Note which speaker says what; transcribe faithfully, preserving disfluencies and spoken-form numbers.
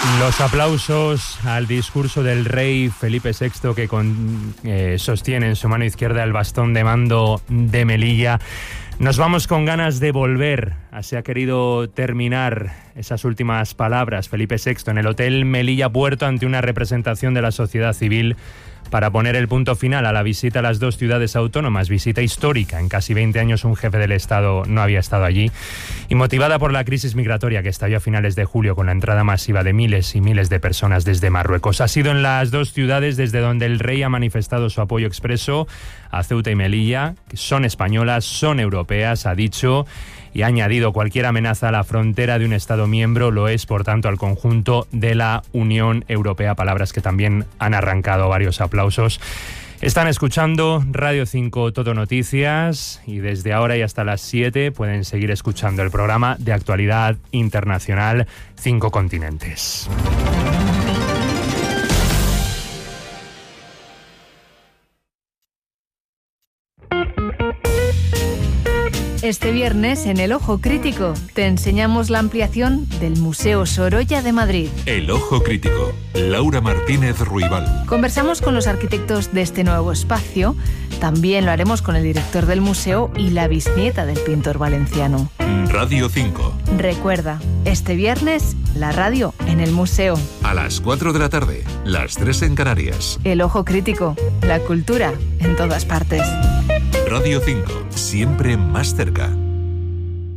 Speaker 1: Los aplausos al discurso del rey Felipe sexto, que con, eh, sostiene en su mano izquierda el bastón de mando de Melilla. Nos vamos con ganas de volver. Así ha querido terminar esas últimas palabras Felipe sexto en el Hotel Melilla Puerto ante una representación de la sociedad civil para poner el punto final a la visita a las dos ciudades autónomas, visita histórica. En casi veinte años un jefe del Estado no había estado allí, y motivada por la crisis migratoria que estalló a finales de julio con la entrada masiva de miles y miles de personas desde Marruecos. Ha sido en las dos ciudades desde donde el rey ha manifestado su apoyo expreso a Ceuta y Melilla, que son españolas, son europeas, ha dicho, y ha añadido: cualquier amenaza a la frontera de un Estado miembro lo es, por tanto, al conjunto de la Unión Europea. Palabras que también han arrancado varios aplausos. Están escuchando Radio cinco Todo Noticias, y desde ahora y hasta las siete pueden seguir escuchando el programa de actualidad internacional Cinco Continentes.
Speaker 2: Este viernes, en El Ojo Crítico, te enseñamos la ampliación del Museo Sorolla de Madrid.
Speaker 3: El Ojo Crítico, Laura Martínez Ruibal.
Speaker 2: Conversamos con los arquitectos de este nuevo espacio. También lo haremos con el director del museo y la bisnieta del pintor valenciano.
Speaker 3: Radio cinco.
Speaker 2: Recuerda, este viernes, la radio en el museo.
Speaker 3: A las cuatro de la tarde, las tres en Canarias.
Speaker 2: El Ojo Crítico, la cultura en todas partes.
Speaker 3: Radio cinco, siempre más cerca.